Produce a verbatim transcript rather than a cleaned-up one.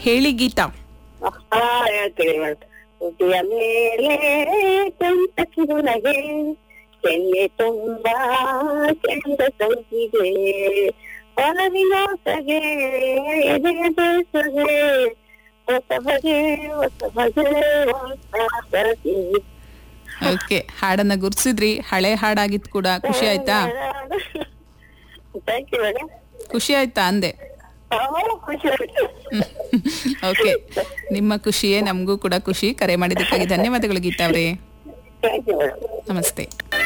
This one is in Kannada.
ಹೇಳಿ ಗೀತಾ. ಹಾ ಹೇಳ್ತೀನಿ ಮೇಡಮ್. ತುಟಿಯ ಮೇಲೆ ಕೆಂಪ ಕಿರುನಗೆ, ಕೆನ್ನೆ ತುಂಬಾ ಕೆಂದ ಸಂಚಿಗೆ, ಒಲವಿನೋಸಗೆ ಎದೆಯ ಬೇಸಗೆ, ಹೊಸ ಬಗೆ ಹೊಸ ಬಗೆ ಹೊಸ ಬಗೆ. ಓಕೆ, ಹಾಡನ್ನ ಗುರ್ಸಿದ್ರಿ. ಹಳೆ ಹಾಡಾಗಿತ್ತು ಕೂಡ. ಖುಷಿ ಆಯ್ತಾ? Thank you madam. ಖುಷಿ ಆಯ್ತಾ ಅಂದೆ? ಖುಷಿ ಆಯ್ತು. ಓಕೆ, ನಿಮ್ಮ ಖುಷಿಯೇ ನಮಗೂ ಕೂಡ ಖುಷಿ. ಕರೆ ಮಾಡಿದ್ದಕ್ಕಾಗಿ ಧನ್ಯವಾದಗಳು ಗೀತಾ ಅವರೇ. Thank you madam. ನಮಸ್ತೆ.